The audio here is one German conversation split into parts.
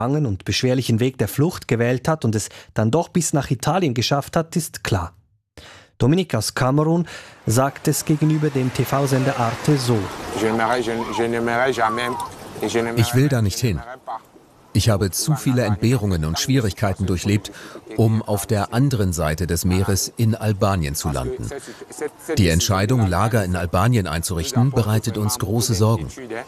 langen und beschwerlichen Weg der Flucht gewählt hat und es dann doch bis nach Italien geschafft hat, ist klar. Dominique aus Kamerun sagt es gegenüber dem TV-Sender Arte so. Ich will da nicht hin. Ich habe zu viele Entbehrungen und Schwierigkeiten durchlebt, um auf der anderen Seite des Meeres in Albanien zu landen. Die Entscheidung, Lager in Albanien einzurichten, bereitet uns große Sorgen.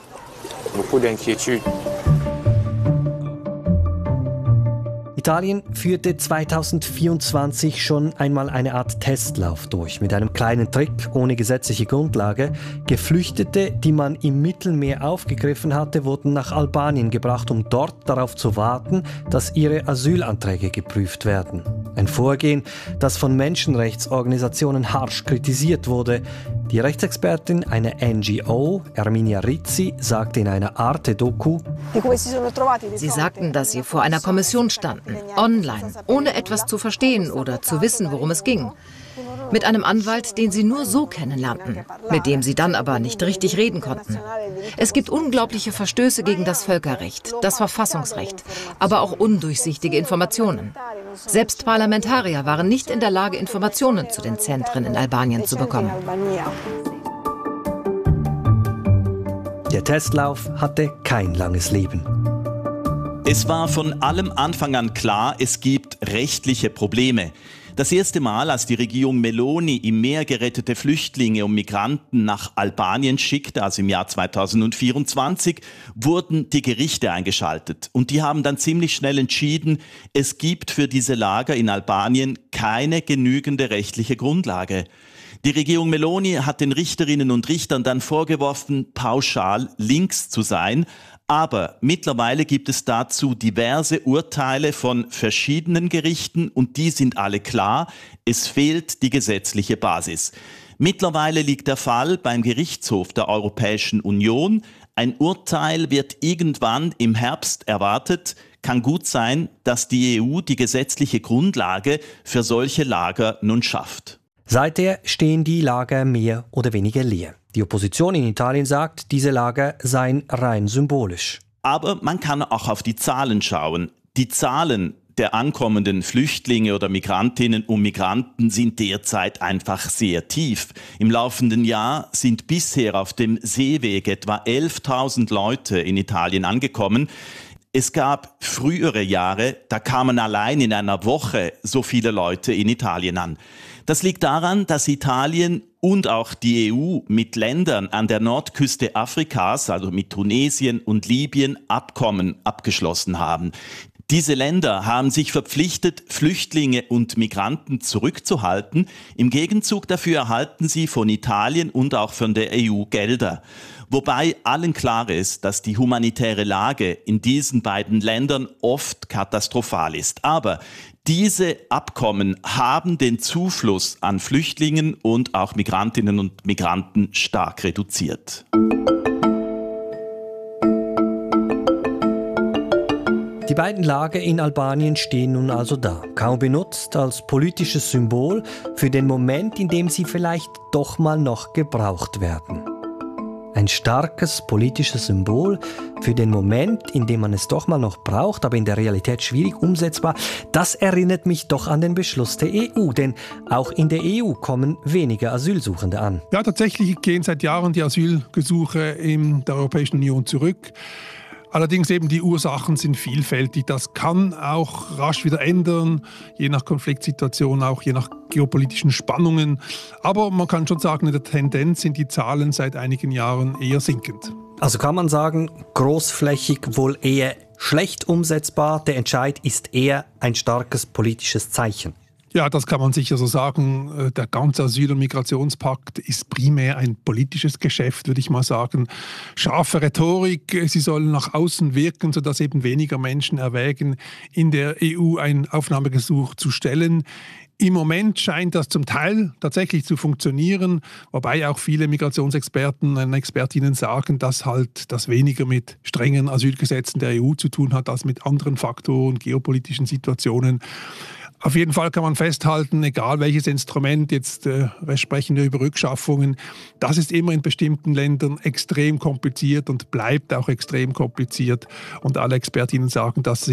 Italien führte 2024 schon einmal eine Art Testlauf durch, mit einem kleinen Trick ohne gesetzliche Grundlage. Geflüchtete, die man im Mittelmeer aufgegriffen hatte, wurden nach Albanien gebracht, um dort darauf zu warten, dass ihre Asylanträge geprüft werden. Ein Vorgehen, das von Menschenrechtsorganisationen harsch kritisiert wurde. Die Rechtsexpertin einer NGO, Erminia Rizzi, sagte in einer Arte-Doku: Sie sagten, dass sie vor einer Kommission standen, online, ohne etwas zu verstehen oder zu wissen, worum es ging. Mit einem Anwalt, den sie nur so kennenlernten, mit dem sie dann aber nicht richtig reden konnten. Es gibt unglaubliche Verstöße gegen das Völkerrecht, das Verfassungsrecht, aber auch undurchsichtige Informationen. Selbst Parlamentarier waren nicht in der Lage, Informationen zu den Zentren in Albanien zu bekommen. Der Testlauf hatte kein langes Leben. Es war von allem Anfang an klar, es gibt rechtliche Probleme. Das erste Mal, als die Regierung Meloni im Meer gerettete Flüchtlinge und Migranten nach Albanien schickte, also im Jahr 2024, wurden die Gerichte eingeschaltet. Und die haben dann ziemlich schnell entschieden, es gibt für diese Lager in Albanien keine genügende rechtliche Grundlage. Die Regierung Meloni hat den Richterinnen und Richtern dann vorgeworfen, pauschal links zu sein. Aber mittlerweile gibt es dazu diverse Urteile von verschiedenen Gerichten und die sind alle klar, es fehlt die gesetzliche Basis. Mittlerweile liegt der Fall beim Gerichtshof der Europäischen Union. Ein Urteil wird irgendwann im Herbst erwartet. Kann gut sein, dass die EU die gesetzliche Grundlage für solche Lager nun schafft. Seither stehen die Lager mehr oder weniger leer. Die Opposition in Italien sagt, diese Lager seien rein symbolisch. Aber man kann auch auf die Zahlen schauen. Die Zahlen der ankommenden Flüchtlinge oder Migrantinnen und Migranten sind derzeit einfach sehr tief. Im laufenden Jahr sind bisher auf dem Seeweg etwa 11.000 Leute in Italien angekommen. Es gab frühere Jahre, da kamen allein in einer Woche so viele Leute in Italien an. Das liegt daran, dass Italien und auch die EU mit Ländern an der Nordküste Afrikas, also mit Tunesien und Libyen, Abkommen abgeschlossen haben. Diese Länder haben sich verpflichtet, Flüchtlinge und Migranten zurückzuhalten. Im Gegenzug dafür erhalten sie von Italien und auch von der EU Gelder. Wobei allen klar ist, dass die humanitäre Lage in diesen beiden Ländern oft katastrophal ist. Aber diese Abkommen haben den Zufluss an Flüchtlingen und auch Migrantinnen und Migranten stark reduziert. Die beiden Lager in Albanien stehen nun also da, kaum benutzt als politisches Symbol für den Moment, in dem sie vielleicht doch mal noch gebraucht werden. Ein starkes politisches Symbol für den Moment, in dem man es doch mal noch braucht, aber in der Realität schwierig umsetzbar. Das erinnert mich doch an den Beschluss der EU, denn auch in der EU kommen weniger Asylsuchende an. Ja, tatsächlich gehen seit Jahren die Asylgesuche in der Europäischen Union zurück. Allerdings eben die Ursachen sind vielfältig. Das kann auch rasch wieder ändern, je nach Konfliktsituation, auch je nach geopolitischen Spannungen. Aber man kann schon sagen, in der Tendenz sind die Zahlen seit einigen Jahren eher sinkend. Also kann man sagen, großflächig wohl eher schlecht umsetzbar. Der Entscheid ist eher ein starkes politisches Zeichen. Ja, das kann man sicher so sagen. Der ganze Asyl- und Migrationspakt ist primär ein politisches Geschäft, würde ich mal sagen. Scharfe Rhetorik, sie soll nach außen wirken, sodass eben weniger Menschen erwägen, in der EU ein Aufnahmegesuch zu stellen. Im Moment scheint das zum Teil tatsächlich zu funktionieren, wobei auch viele Migrationsexperten und Expertinnen sagen, dass halt das weniger mit strengen Asylgesetzen der EU zu tun hat, als mit anderen Faktoren, geopolitischen Situationen. Auf jeden Fall kann man festhalten, egal welches Instrument, jetzt wir sprechen wir über Rückschaffungen, das ist immer in bestimmten Ländern extrem kompliziert und bleibt auch extrem kompliziert. Und alle Expertinnen sagen, dass